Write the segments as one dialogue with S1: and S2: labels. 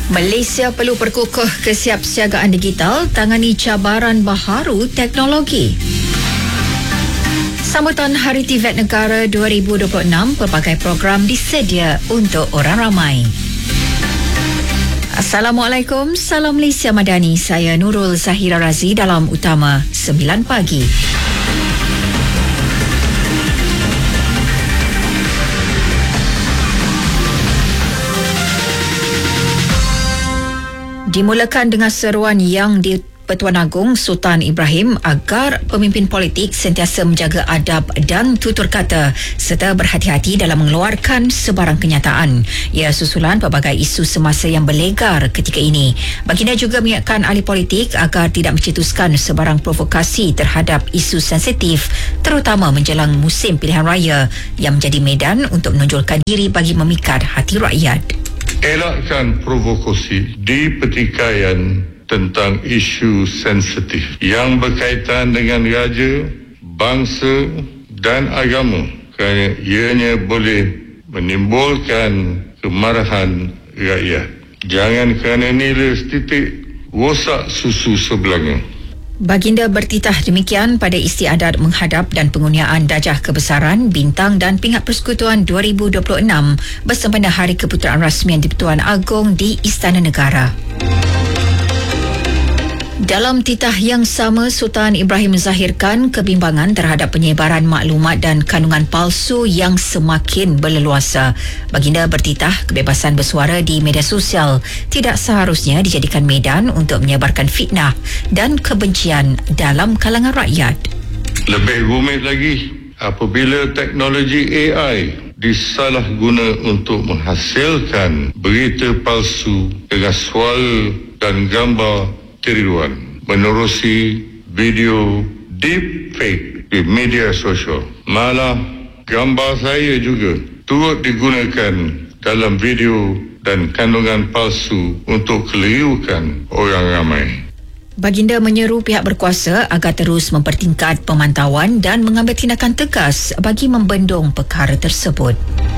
S1: Malaysia perlu perkukuh kesiapsiagaan digital tangani cabaran baharu teknologi. Sambutan Hari TVET Negara 2026, pelbagai program disedia untuk orang ramai. Assalamualaikum, salam Malaysia Madani. Saya Nurul Zahira Razi dalam Utama 9 pagi. Dimulakan dengan seruan yang di-Pertuan Agong Sultan Ibrahim agar pemimpin politik sentiasa menjaga adab dan tutur kata serta berhati-hati dalam mengeluarkan sebarang kenyataan. Ia susulan pelbagai isu semasa yang berlegar ketika ini. Baginda juga mengingatkan ahli politik agar tidak mencetuskan sebarang provokasi terhadap isu sensitif, terutama menjelang musim pilihan raya yang menjadi medan untuk menonjolkan diri bagi memikat hati rakyat.
S2: Elakkan provokasi di pertikaian tentang isu sensitif yang berkaitan dengan raja, bangsa dan agama kerana ianya boleh menimbulkan kemarahan rakyat. Jangan kerana nilai setitik rosak susu sebelanga.
S1: Baginda bertitah demikian pada istiadat menghadap dan pengurniaan Darjah Kebesaran, Bintang dan Pingat Persekutuan 2026 bersempena Hari Keputeraan Rasmian di-Pertuan Agong di Istana Negara. Dalam titah yang sama, Sultan Ibrahim menzahirkan kebimbangan terhadap penyebaran maklumat dan kandungan palsu yang semakin berleluasa. Baginda bertitah kebebasan bersuara di media sosial tidak seharusnya dijadikan medan untuk menyebarkan fitnah dan kebencian dalam kalangan rakyat.
S2: Lebih rumit lagi apabila teknologi AI disalahguna untuk menghasilkan berita palsu dengan suara dan gambar tiruan menerusi video deepfake di media sosial. Malah gambar saya juga turut digunakan dalam video dan kandungan palsu untuk kelirukan orang ramai.
S1: Baginda menyeru pihak berkuasa agar terus mempertingkat pemantauan dan mengambil tindakan tegas bagi membendung perkara tersebut.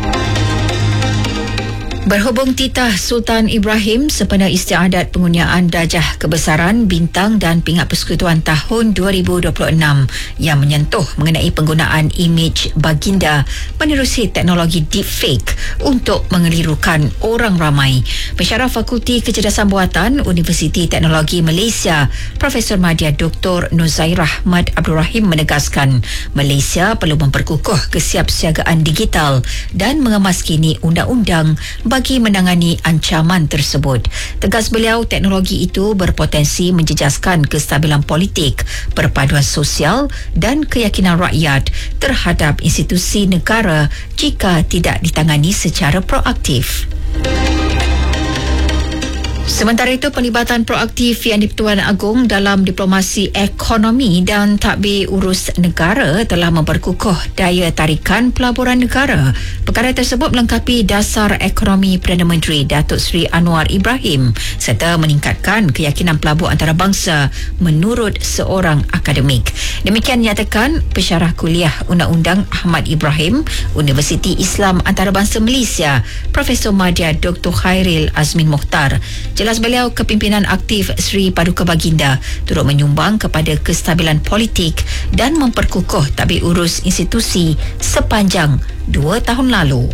S1: Berhubung titah Sultan Ibrahim sempena istiadat pengurniaan Darjah Kebesaran, Bintang dan Pingat Persekutuan tahun 2026 yang menyentuh mengenai penggunaan imej baginda menerusi teknologi deepfake untuk mengelirukan orang ramai. Pensyarah Fakulti Kecerdasan Buatan Universiti Teknologi Malaysia, Profesor Madya Dr. Nuzairah Ahmad Abdul Rahim menegaskan Malaysia perlu memperkukuh kesiapsiagaan digital dan mengemaskini undang-undang bagi menangani ancaman tersebut. Tegas beliau, teknologi itu berpotensi menjejaskan kestabilan politik, perpaduan sosial dan keyakinan rakyat terhadap institusi negara jika tidak ditangani secara proaktif. Sementara itu, pelibatan proaktif yang di-Pertuan Agong dalam diplomasi ekonomi dan tadbir urus negara telah memperkukuh daya tarikan pelaburan negara. Perkara tersebut melengkapi dasar ekonomi Perdana Menteri Datuk Seri Anwar Ibrahim serta meningkatkan keyakinan pelabur antarabangsa menurut seorang akademik. Demikian nyatakan pensyarah kuliah Undang-Undang Ahmad Ibrahim, Universiti Islam Antarabangsa Malaysia, Profesor Madya Dr. Khairil Azmin Mokhtar. Jelas beliau, kepimpinan aktif Sri Paduka Baginda turut menyumbang kepada kestabilan politik dan memperkukuh tadbir urus institusi sepanjang 2 tahun lalu.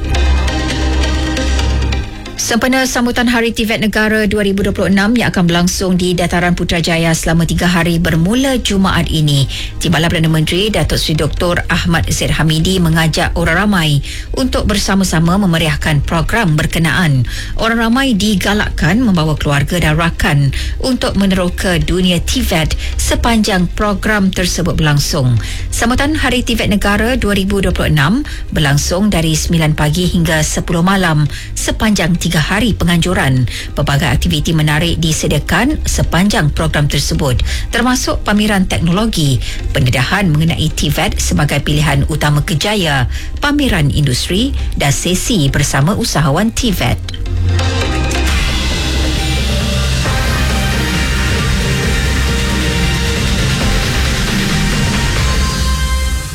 S1: Sempena sambutan Hari TVET Negara 2026 yang akan berlangsung di Dataran Putrajaya selama 3 hari bermula Jumaat ini, Timbalan Perdana Menteri Datuk Seri Dr. Ahmad Zaid Hamidi mengajak orang ramai untuk bersama-sama memeriahkan program berkenaan. Orang ramai digalakkan membawa keluarga dan rakan untuk meneroka dunia TVET sepanjang program tersebut berlangsung. Sambutan Hari TVET Negara 2026 berlangsung dari 9 pagi hingga 10 malam sepanjang 3 hari penganjuran. Pelbagai aktiviti menarik disediakan sepanjang program tersebut, termasuk pameran teknologi, pendedahan mengenai TVET sebagai pilihan utama kerjaya, pameran industri dan sesi bersama usahawan TVET.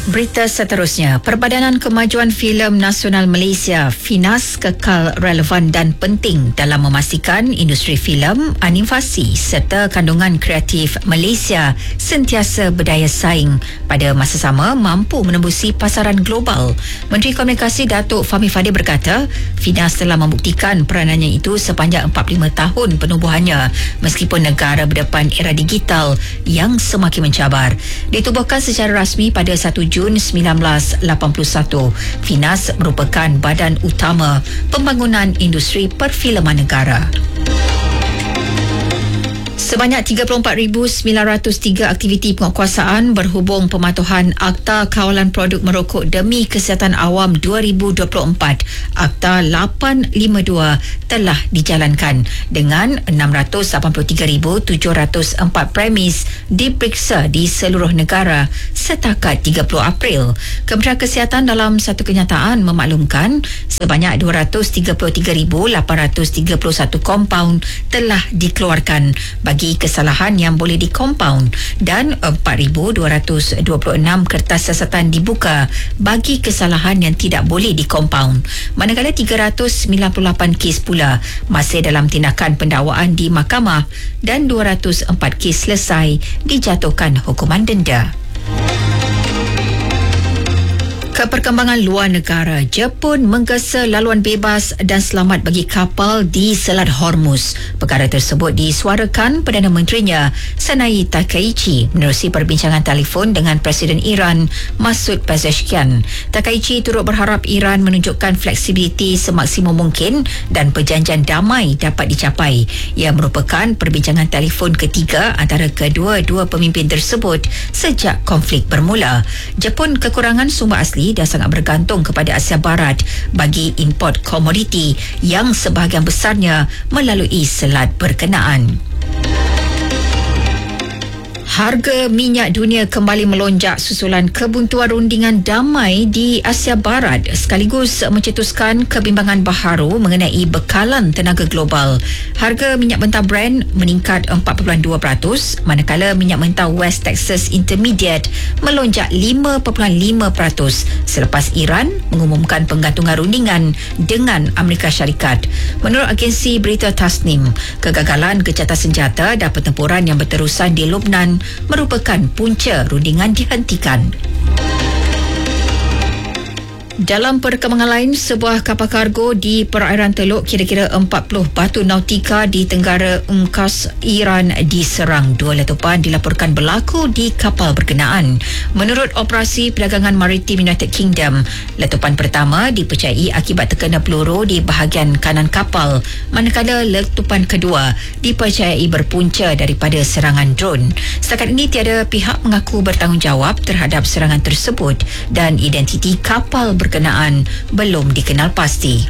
S1: Berita seterusnya, Perbadanan Kemajuan Filem Nasional Malaysia FINAS kekal relevan dan penting dalam memastikan industri filem, animasi serta kandungan kreatif Malaysia sentiasa berdaya saing pada masa sama mampu menembusi pasaran global. Menteri Komunikasi Datuk Fahmi Fadil berkata, FINAS telah membuktikan peranannya itu sepanjang 45 tahun penubuhannya meskipun negara berdepan era digital yang semakin mencabar. Ditubuhkan secara rasmi pada 1 Jun 1981, FINAS merupakan badan utama pembangunan industri perfilman negara. Sebanyak 34,903 aktiviti penguatkuasaan berhubung pematuhan Akta Kawalan Produk Merokok Demi Kesihatan Awam 2024 Akta 852 telah dijalankan dengan 683,704 premis diperiksa di seluruh negara setakat 30 April. Kementerian Kesihatan dalam satu kenyataan memaklumkan sebanyak 233,831 kompaun telah dikeluarkan bagi kesalahan yang boleh dikompaun dan 4,226 kertas siasatan dibuka bagi kesalahan yang tidak boleh dikompaun. Manakala 398 kes pula masih dalam tindakan pendakwaan di mahkamah dan 204 kes selesai dijatuhkan hukuman denda. Keperkembangan luar negara, Jepun menggesa laluan bebas dan selamat bagi kapal di Selat Hormuz. Perkara tersebut disuarakan Perdana Menterinya Sanai Takaichi menerusi perbincangan telefon dengan Presiden Iran Masoud Pezeshkian. Takaichi turut berharap Iran menunjukkan fleksibiliti semaksimum mungkin dan perjanjian damai dapat dicapai. Ia merupakan perbincangan telefon ketiga antara kedua-dua pemimpin tersebut sejak konflik bermula. Jepun kekurangan sumber asli dan sangat bergantung kepada Asia Barat bagi import komoditi yang sebahagian besarnya melalui selat berkenaan. Harga minyak dunia kembali melonjak susulan kebuntuan rundingan damai di Asia Barat sekaligus mencetuskan kebimbangan baharu mengenai bekalan tenaga global. Harga minyak mentah Brent meningkat 4.2%, manakala minyak mentah West Texas Intermediate melonjak 5.5% selepas Iran mengumumkan penggantungan rundingan dengan Amerika Syarikat. Menurut agensi berita Tasnim, kegagalan gencatan senjata dan pertempuran yang berterusan di Lebanon merupakan punca rundingan dihentikan. Dalam perkembangan lain, sebuah kapal kargo di perairan Teluk kira-kira 40 batu nautika di Tenggara Ungkas Iran diserang. 2 letupan dilaporkan berlaku di kapal berkenaan. Menurut Operasi Perdagangan Maritim United Kingdom, letupan pertama dipercayai akibat terkena peluru di bahagian kanan kapal, manakala letupan kedua dipercayai berpunca daripada serangan drone. Setakat ini tiada pihak mengaku bertanggungjawab terhadap serangan tersebut dan identiti kapal berkenaan belum dikenal pasti.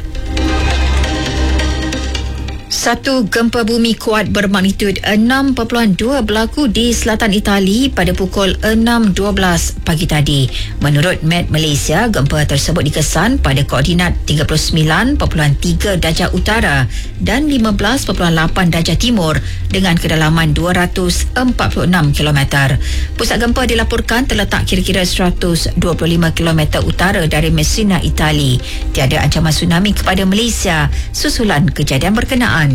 S1: Satu gempa bumi kuat bermagnitud 6.2 berlaku di selatan Itali pada pukul 6.12 pagi tadi. Menurut Met Malaysia, gempa tersebut dikesan pada koordinat 39.3 darjah utara dan 15.8 darjah timur dengan kedalaman 246 km. Pusat gempa dilaporkan terletak kira-kira 125 km utara dari Messina, Itali. Tiada ancaman tsunami kepada Malaysia susulan kejadian berkenaan.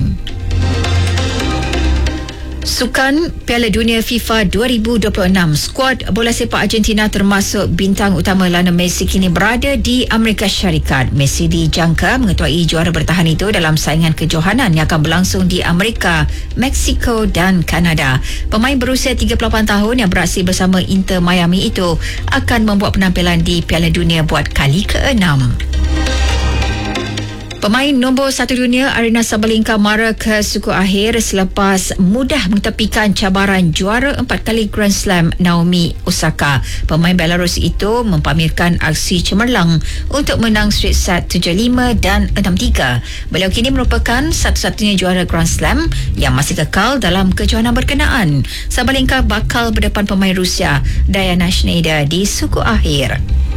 S1: Sukan Piala Dunia FIFA 2026, skuad bola sepak Argentina termasuk bintang utama Lionel Messi kini berada di Amerika Syarikat. Messi dijangka mengetuai juara bertahan itu dalam saingan kejohanan yang akan berlangsung di Amerika, Meksiko dan Kanada. Pemain berusia 38 tahun yang beraksi bersama Inter Miami itu akan membuat penampilan di Piala Dunia buat kali ke-6. Pemain nombor 1 dunia Aryna Sabalenka mara ke suku akhir selepas mudah mengetepikan cabaran juara 4 kali Grand Slam Naomi Osaka. Pemain Belarus itu mempamerkan aksi cemerlang untuk menang straight set 7-5 dan 6-3. Beliau kini merupakan satu-satunya juara Grand Slam yang masih kekal dalam kejohanan berkenaan. Sabalenka bakal berdepan pemain Rusia Diana Schneider di suku akhir.